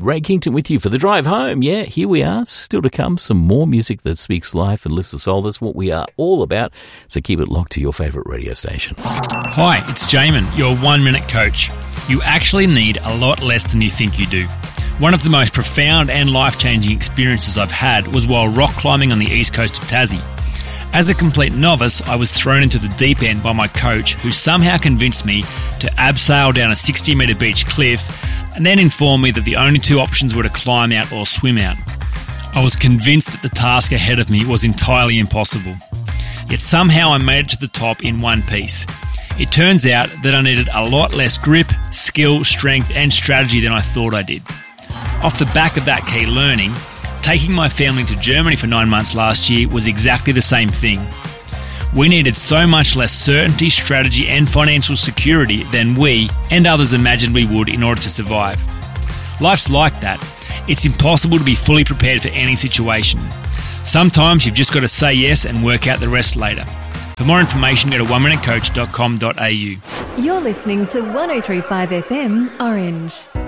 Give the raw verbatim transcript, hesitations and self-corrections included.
Ray Kington with you for the drive home. Yeah, here we are. Still to come, some more music that speaks life and lifts the soul. That's what we are all about. So keep it locked to your favourite radio station. Hi, it's Jamin, your one-minute coach. You actually need a lot less than you think you do. One of the most profound and life-changing experiences I've had was while rock climbing on the east coast of Tassie. As a complete novice, I was thrown into the deep end by my coach, who somehow convinced me to abseil down a sixty metre beach cliff and then informed me that the only two options were to climb out or swim out. I was convinced that the task ahead of me was entirely impossible. Yet somehow I made it to the top in one piece. It turns out that I needed a lot less grip, skill, strength and strategy than I thought I did. Off the back of that key learning, taking my family to Germany for nine months last year was exactly the same thing. We needed so much less certainty, strategy and financial security than we and others imagined we would in order to survive. Life's like that. It's impossible to be fully prepared for any situation. Sometimes you've just got to say yes and work out the rest later. For more information, go to one minute coach dot com dot a u. You're listening to one oh three point five F M Orange.